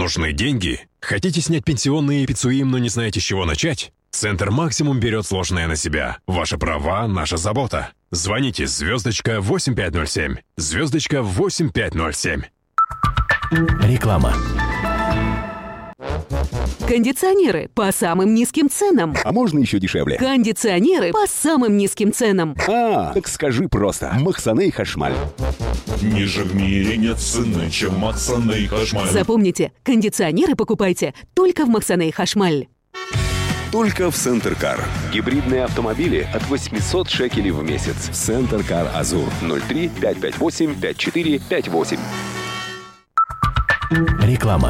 Нужны деньги? Хотите снять пенсионные и ПИЦУИМ, но не знаете, с чего начать? Центр «Максимум» берет сложное на себя. Ваши права – наша забота. Звоните *8507. *8507. Реклама. Кондиционеры по самым низким ценам. А можно еще дешевле? Кондиционеры по самым низким ценам. Так скажи просто. Махсаней Хашмаль. Ниже в мире нет цены, чем Махсаней Хашмаль. Запомните, кондиционеры покупайте только в Махсаней Хашмаль. Только в Центр Кар. Гибридные автомобили от 800 шекелей в месяц. Центр Кар Азур 03 558 5458. Реклама.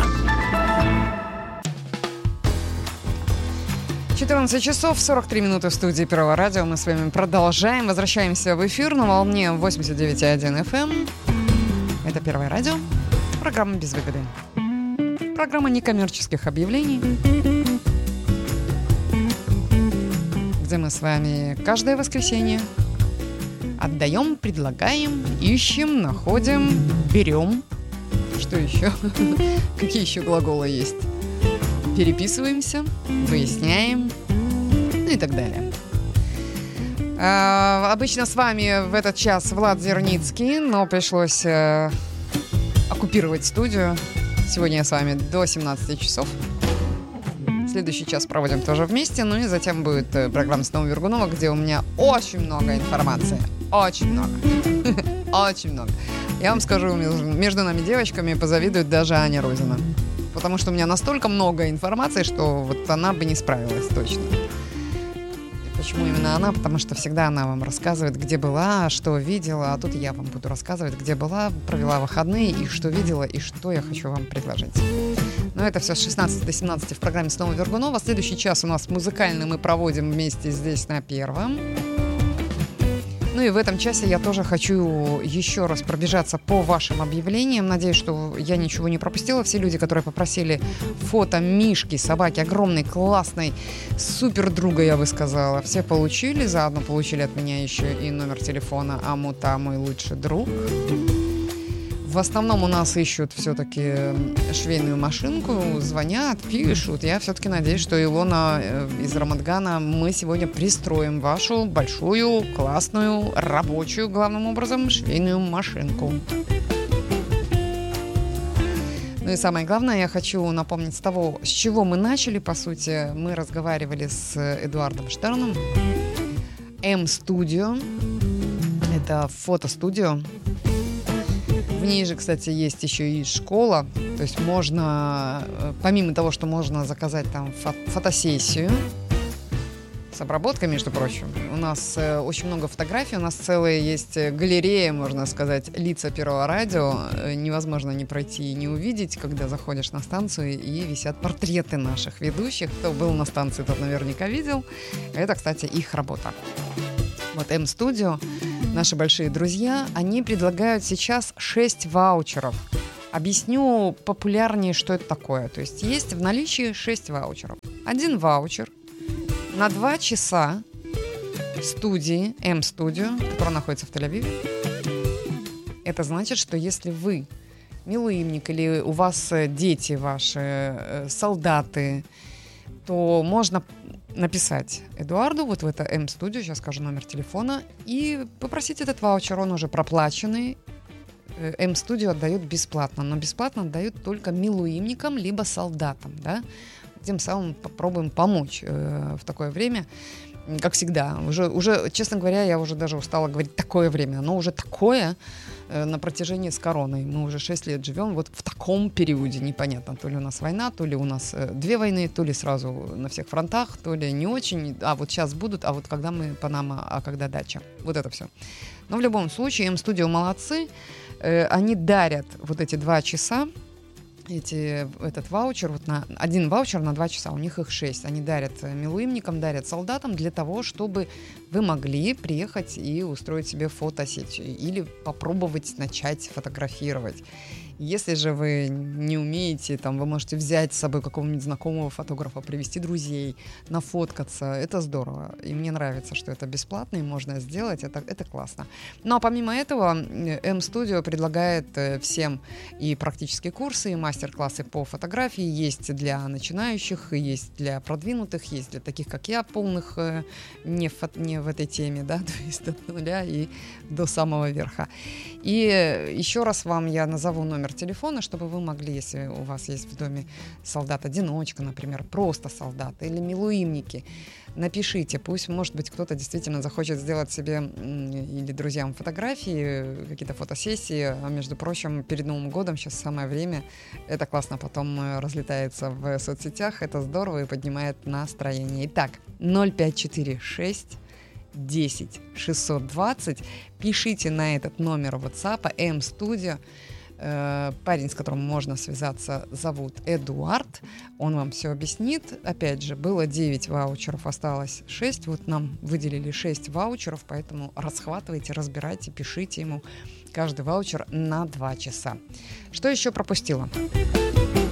14 часов 43 минуты в студии Первого радио. Мы с вами продолжаем. Возвращаемся в эфир на волне 89,1 FM. Это Первое радио. Программа «Без выгоды». Программа некоммерческих объявлений, где мы с вами каждое воскресенье отдаем, предлагаем, ищем, находим, берем. Что еще? Какие еще глаголы есть? Переписываемся, выясняем, ну и так далее. Обычно с вами в этот час Влад Зерницкий, но пришлось оккупировать студию. Сегодня я с вами до 17 часов. Следующий час проводим тоже вместе, ну и затем будет программа «Снова Вергунова», где у меня очень много информации. Очень много. Очень много. Я вам скажу, между нами девочками позавидует даже Аня Розина. Потому что у меня настолько много информации, что вот она бы не справилась точно. И почему именно она? Потому что всегда она вам рассказывает, где была, что видела. А тут я вам буду рассказывать, где была, провела выходные, и что видела, и что я хочу вам предложить. Но это все с 16 до 17 в программе «Снова Вергунова». Следующий час у нас музыкальный мы проводим вместе здесь на Первом. Ну и в этом часе я тоже хочу еще раз пробежаться по вашим объявлениям. Надеюсь, что я ничего не пропустила. Все люди, которые попросили фото Мишки, собаки, огромной, классной, супер друга, я бы сказала, все получили. Заодно получили от меня еще и номер телефона Амута, мой лучший друг. В основном у нас ищут все-таки швейную машинку, звонят, пишут. Я все-таки надеюсь, что Илона из Рамадгана мы сегодня пристроим вашу большую, классную, рабочую, главным образом, швейную машинку. Ну и самое главное, я хочу напомнить с того, с чего мы начали, по сути. Мы разговаривали с Эдуардом Штерном. М-студио. Это фотостудио. В ней же, кстати, есть еще и школа. То есть можно, помимо того, что можно заказать там фотосессию с обработкой, между прочим, у нас очень много фотографий, у нас целая есть галерея, можно сказать, лица Первого радио. Невозможно не пройти и не увидеть, когда заходишь на станцию, и висят портреты наших ведущих. Кто был на станции, тот наверняка видел. Это, кстати, их работа. Вот М-студио, наши большие друзья, они предлагают сейчас 6 ваучеров. Объясню популярнее, что это такое. То есть есть в наличии 6 ваучеров. Один ваучер на 2 часа студии, М-студио, которая находится в Тель-Авиве. Это значит, что если вы милуимник или у вас дети ваши, солдаты, то можно написать Эдуарду вот в это М-студио, сейчас скажу номер телефона, и попросить этот ваучер, он уже проплаченный. М-студио отдают бесплатно, но бесплатно отдают только милуимникам либо солдатам, да. Тем самым попробуем помочь в такое время. Как всегда, уже, честно говоря, я уже даже устала говорить такое время, оно уже такое на протяжении с короной. Мы уже 6 лет живем вот в таком периоде, непонятно, то ли у нас война, то ли у нас 2 войны, то ли сразу на всех фронтах, то ли не очень, а вот сейчас будут, а вот когда мы Панама, а когда дача. Вот это все. Но в любом случае, М-студио молодцы, они дарят вот эти 2 часа, этот ваучер, вот один ваучер на 2 часа, у них их 6. Они дарят милуимникам, дарят солдатам для того, чтобы вы могли приехать и устроить себе фотосессию или попробовать начать фотографировать. Если же вы не умеете, там, вы можете взять с собой какого-нибудь знакомого фотографа, привести друзей, нафоткаться. Это здорово. И мне нравится, что это бесплатно и можно сделать. Это классно. Ну а помимо этого, М-студио предлагает всем и практические курсы, и мастер-классы по фотографии. Есть для начинающих, есть для продвинутых, есть для таких, как я, полных не в этой теме, да, то есть от нуля и до самого верха. И еще раз вам я назову номер телефона, чтобы вы могли, если у вас есть в доме солдат-одиночка, например, просто солдат или милуимники, напишите, пусть, может быть, кто-то действительно захочет сделать себе или друзьям фотографии, какие-то фотосессии, а между прочим, перед Новым годом сейчас самое время, это классно потом разлетается в соцсетях, это здорово и поднимает настроение. Итак, 0546 10 620, пишите на этот номер WhatsApp М-студио. Парень, с которым можно связаться, зовут Эдуард. Он вам все объяснит. Опять же, было 9 ваучеров, осталось 6. Вот нам выделили 6 ваучеров, поэтому расхватывайте, разбирайте, пишите ему каждый ваучер на 2 часа. Что еще пропустила?